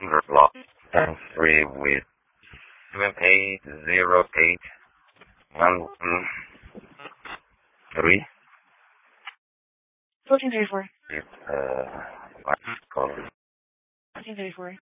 number block 3 with 2808113. 1434. It's, what call it? 1434.